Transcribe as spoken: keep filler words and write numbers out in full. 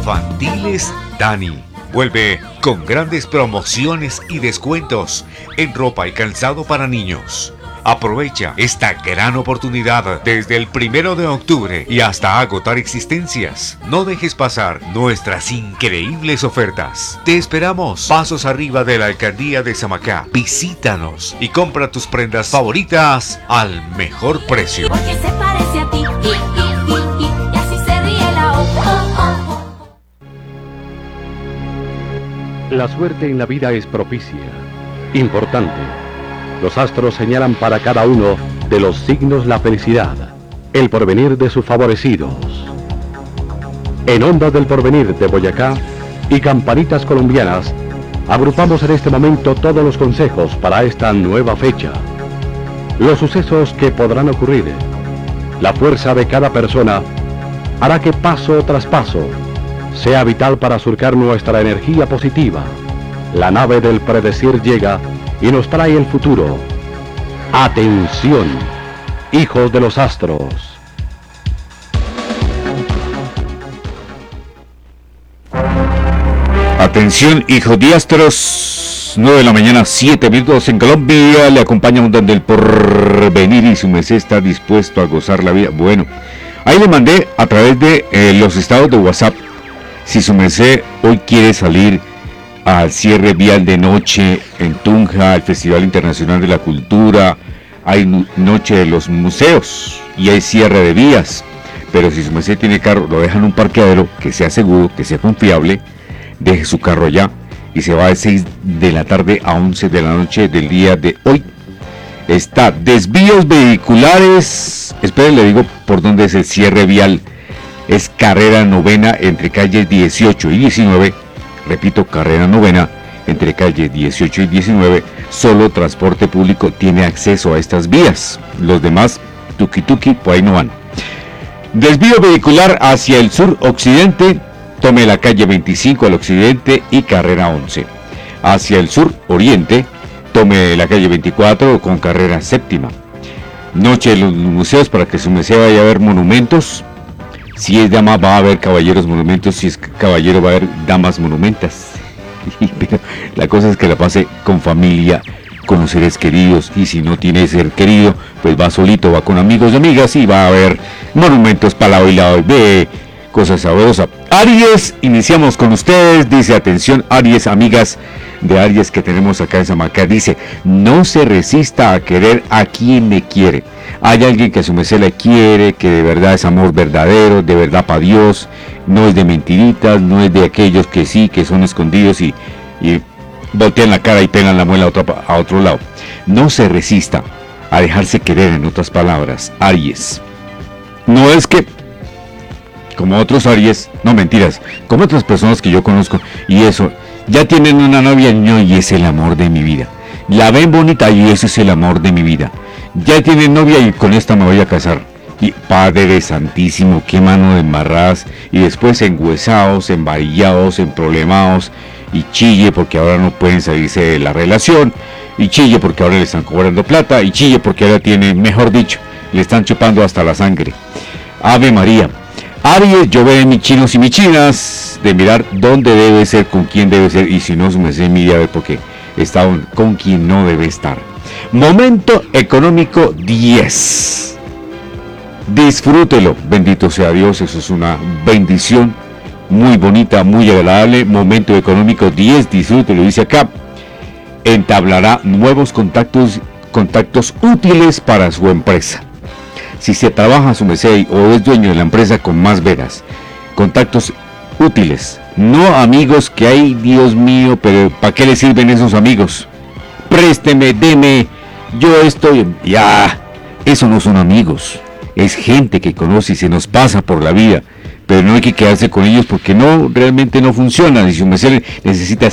Infantiles Dani. Vuelve con grandes promociones y descuentos en ropa y calzado para niños. Aprovecha esta gran oportunidad desde el primero de octubre y hasta agotar existencias. No dejes pasar nuestras increíbles ofertas. Te esperamos pasos arriba de la alcaldía de Samacá. Visítanos y compra tus prendas favoritas al mejor precio. Porque se parece a ti, y, y, y, y, y así se ríe la oh, oh, oh. La suerte en la vida es propicia, importante. Los astros señalan para cada uno de los signos la felicidad, el porvenir de sus favorecidos. En Onda del Porvenir de Boyacá y Campanitas Colombianas, agrupamos en este momento todos los consejos para esta nueva fecha. Los sucesos que podrán ocurrir, la fuerza de cada persona, hará que paso tras paso sea vital para surcar nuestra energía positiva. La nave del predecir llega y nos trae el futuro. Atención, hijos de los astros. Atención, hijos de astros. nueve de la mañana, siete minutos en Colombia. Le acompaña un del porvenir y su merced está dispuesto a gozar la vida. Bueno, ahí le mandé a través de eh, los estados de WhatsApp. Si su merced hoy quiere salir al cierre vial de noche en Tunja, al Festival Internacional de la Cultura, hay noche de los museos y hay cierre de vías, pero si su merced tiene carro, lo deja en un parqueadero que sea seguro, que sea confiable, deje su carro allá y se va de seis de la tarde a once de la noche del día de hoy. Está desvíos vehiculares, esperen, le digo por dónde es el cierre vial, es carrera novena entre calles dieciocho y diecinueve. Repito, carrera novena, entre calles dieciocho y diecinueve, solo transporte público tiene acceso a estas vías. Los demás, tuki tuki, por ahí no van. Desvío vehicular hacia el sur-occidente, tome la calle veinticinco al occidente y carrera once. Hacia el sur-oriente, tome la calle veinticuatro con carrera séptima. Noche de los museos para que su merced vaya a ver monumentos. Si es dama va a haber caballeros monumentos, si es caballero va a haber damas monumentas. La cosa es que la pase con familia, con los seres queridos, y si no tiene ser querido, pues va solito, va con amigos y amigas y va a haber monumentos para lado y lado, ve cosas sabrosas. Aries, iniciamos con ustedes, dice atención Aries, amigas de Aries que tenemos acá en Samacá, dice, no se resista a querer a quien le quiere. Hay alguien que a su merced le quiere, que de verdad es amor verdadero, de verdad para Dios, no es de mentiritas, no es de aquellos que sí, que son escondidos y, y voltean la cara y pegan la muela a otro, a otro lado. No se resista a dejarse querer, en otras palabras, Aries. No es que, como otros Aries, no mentiras, como otras personas que yo conozco, y eso, ya tienen una novia, no, y es el amor de mi vida. La ven bonita y ese es el amor de mi vida. Ya tienen novia y con esta me voy a casar. Y Padre Santísimo, qué mano de embarradas. Y después engüesados, embarillados, emproblemados. Y chille porque ahora no pueden salirse de la relación. Y chille porque ahora le están cobrando plata. Y chille porque ahora tiene, mejor dicho, le están chupando hasta la sangre. Ave María. Aries, yo veo mis chinos y mis chinas de mirar dónde debe ser, con quién debe ser. Y si no, me sé mire a ver por qué está con quien no debe estar. Momento económico diez. Disfrútelo, bendito sea Dios, eso es una bendición muy bonita, muy agradable. Momento económico diez, disfrútelo, dice acá. Entablará nuevos contactos, contactos útiles para su empresa. Si se trabaja su merced o es dueño de la empresa, con más veras. Contactos útiles, no amigos que hay, Dios mío, pero ¿para qué le sirven esos amigos? Présteme, deme, yo estoy, ya, eso no son amigos, es gente que conoce y se nos pasa por la vida, pero no hay que quedarse con ellos porque no, realmente no funcionan, y si su merced necesita